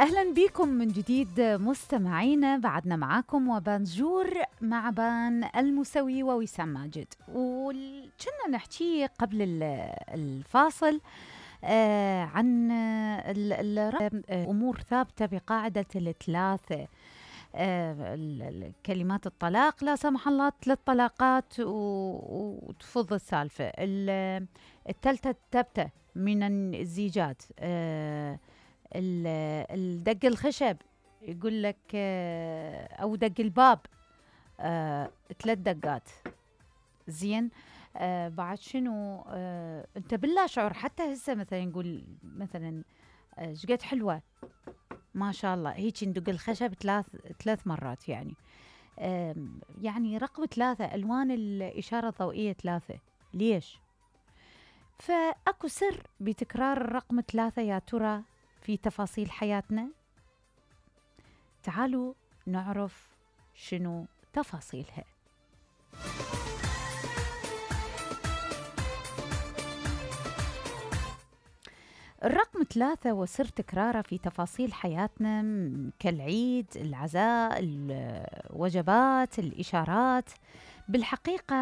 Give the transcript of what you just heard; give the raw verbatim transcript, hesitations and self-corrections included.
أهلا بكم من جديد مستمعينا، بعدنا معاكم وبنجور مع بان المسوي ووسام ماجد. وكنا نحكي قبل ال- الفاصل آه عن ال- ال- أمور ثابتة بقاعدة الثلاثة. آه ال- ال- كلمات الطلاق لا سمح الله ثلاث طلاقات و- وتفض السالفة. ال- الثالثة الثابتة من الزيجات، آه ال- الدق الخشب يقول لك، آه، او دق الباب، آه، ثلاث دقات. زين. آه بعد شنو؟ آه انت بالله شعور حتى هسه مثلا نقول مثلا آه، شقد حلوه ما شاء الله، هيك ندق الخشب ثلاث ثلاث مرات يعني. آم، يعني رقم ثلاثة، ألوان الإشارة الضوئية ثلاثة. ليش؟ فأكو سر بتكرار الرقم ثلاثة يا ترى في تفاصيل حياتنا؟ تعالوا نعرف شنو تفاصيلها. الرقم ثلاثة وسر تكراره في تفاصيل حياتنا، م- كالعيد، العزاء، الوجبات، الإشارات. بالحقيقة